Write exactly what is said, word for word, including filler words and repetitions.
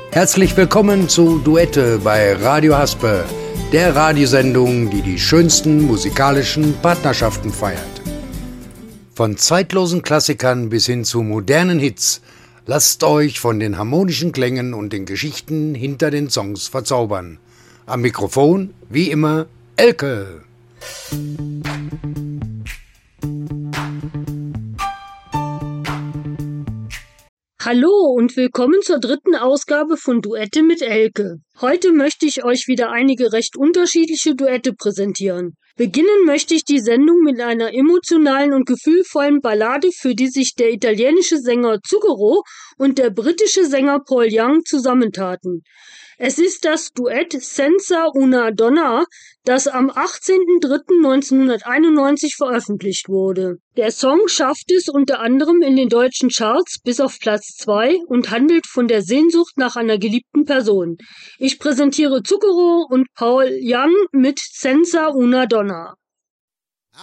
Herzlich willkommen zu Duette bei Radio Haspe, der Radiosendung, die die schönsten musikalischen Partnerschaften feiert. Von zeitlosen Klassikern bis hin zu modernen Hits, lasst euch von den harmonischen Klängen und den Geschichten hinter den Songs verzaubern. Am Mikrofon, wie immer, Elke. Hallo und willkommen zur dritten Ausgabe von Duette mit Elke. Heute möchte ich euch wieder einige recht unterschiedliche Duette präsentieren. Beginnen möchte ich die Sendung mit einer emotionalen und gefühlvollen Ballade, für die sich der italienische Sänger Zucchero und der britische Sänger Paul Young zusammentaten. Es ist das Duett Senza una donna, das am achtzehnten dritten neunzehnhunderteinundneunzig veröffentlicht wurde. Der Song schafft es unter anderem in den deutschen Charts bis auf Platz zwei und handelt von der Sehnsucht nach einer geliebten Person. Ich präsentiere Zucchero und Paul Young mit Senza una donna.